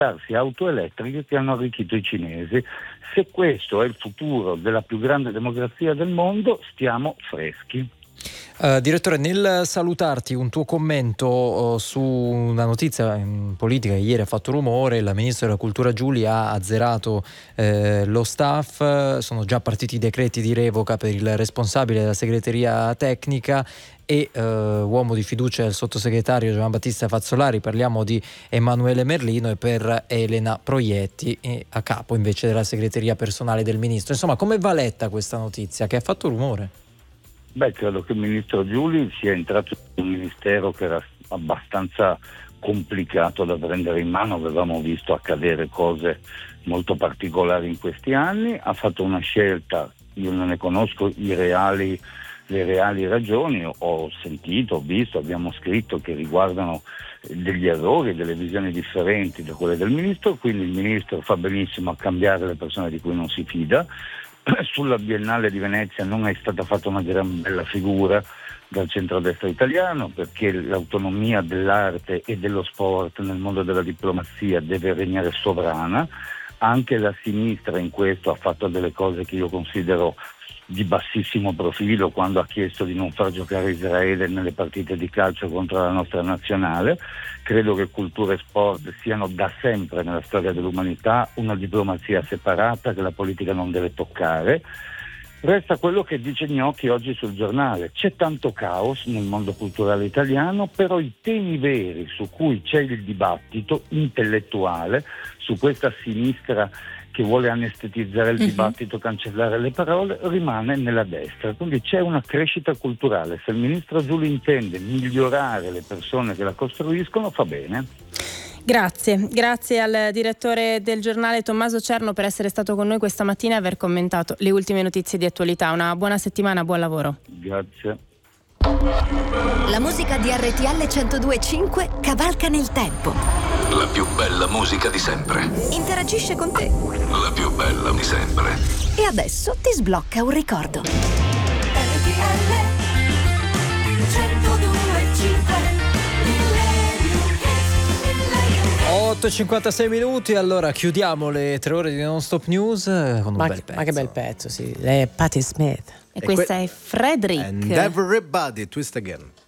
auto elettriche che hanno arricchito i cinesi. Se questo è il futuro della più grande democrazia del mondo, stiamo freschi. Direttore, nel salutarti, un tuo commento su una notizia in politica che ieri ha fatto rumore. Il ministro della cultura Giuli ha azzerato lo staff, sono già partiti i decreti di revoca per il responsabile della segreteria tecnica e uomo di fiducia del sottosegretario Giovanbattista Fazzolari, parliamo di Emanuele Merlino, e per Elena Proietti a capo invece della segreteria personale del ministro. Insomma, come va letta questa notizia che ha fatto rumore? Beh, credo che il ministro Giuli sia entrato in un ministero che era abbastanza complicato da prendere in mano. Avevamo visto accadere cose molto particolari in questi anni. Ha fatto una scelta, io non ne conosco le reali ragioni, ho sentito, ho visto, abbiamo scritto che riguardano degli errori, delle visioni differenti da quelle del ministro, quindi il ministro fa benissimo a cambiare le persone di cui non si fida. Sulla Biennale di Venezia non è stata fatta una gran bella figura dal centrodestra italiano, perché l'autonomia dell'arte e dello sport nel mondo della diplomazia deve regnare sovrana. Anche la sinistra in questo ha fatto delle cose che io considero di bassissimo profilo, quando ha chiesto di non far giocare Israele nelle partite di calcio contro la nostra nazionale. Credo che cultura e sport siano da sempre nella storia dell'umanità una diplomazia separata che la politica non deve toccare. Resta quello che dice Gnocchi oggi sul giornale: c'è tanto caos nel mondo culturale italiano, però i temi veri su cui c'è il dibattito intellettuale, su questa sinistra che vuole anestetizzare il dibattito, cancellare le parole, rimane nella destra. Quindi c'è una crescita culturale. Se il ministro Giuli intende migliorare le persone che la costruiscono, fa bene. Grazie al direttore del giornale Tommaso Cerno per essere stato con noi questa mattina e aver commentato le ultime notizie di attualità. Una buona settimana, buon lavoro. Grazie. La musica di RTL 102.5 cavalca nel tempo. La più bella musica di sempre. Interagisce con te. La più bella di sempre. E adesso ti sblocca un ricordo. RTL 102.5. 8:56 minuti, allora chiudiamo le 3 ore di Non Stop News con un bel pezzo. Ma che bel pezzo, sì. Lei è Patti Smith. E questa è Frederick. And Everybody Twist Again.